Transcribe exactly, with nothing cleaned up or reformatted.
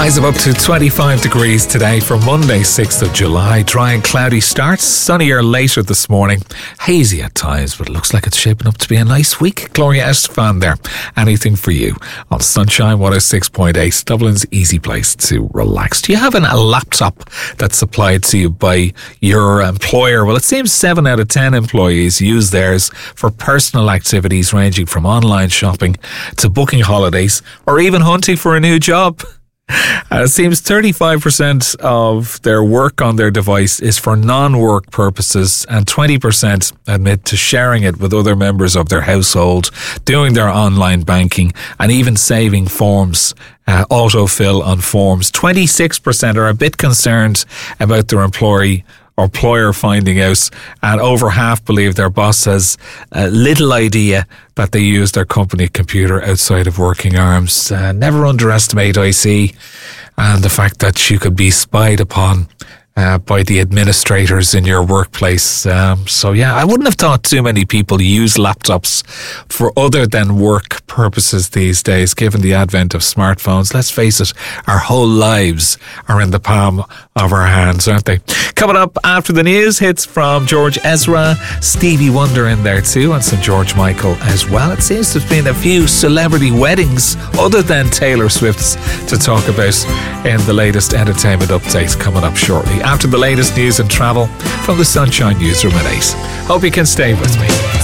Highs of up to twenty-five degrees today for Monday, sixth of July. Dry and cloudy starts, sunnier later this morning. Hazy at times, but it looks like it's shaping up to be a nice week. Gloria Estefan there. Anything for you on Sunshine one oh six point eight, Dublin's easy place to relax. Do you have an, a laptop that's supplied to you by your employer? Well, it seems seven out of ten employees use theirs for personal activities ranging from online shopping to booking holidays or even hunting for a new job. Uh, it seems thirty-five percent of their work on their device is for non-work purposes, and twenty percent admit to sharing it with other members of their household, doing their online banking, and even saving forms, uh, autofill on forms. twenty-six percent are a bit concerned about their employee or employer finding out, and over half believe their boss has a little idea that they use their company computer outside of working hours. Uh, never underestimate I C and the fact that you could be spied upon uh, by the administrators in your workplace. Um, so yeah, I wouldn't have thought too many people use laptops for other than work purposes these days, given the advent of smartphones. Let's face it, our whole lives are in the palm of our hands, aren't they? Coming up after the news, hits from George Ezra, Stevie Wonder in there too, and some George Michael as well. It seems there's been a few celebrity weddings other than Taylor Swift's to talk about in the latest entertainment updates coming up shortly. After the latest news and travel from the Sunshine Newsroom at eight. Hope you can stay with me.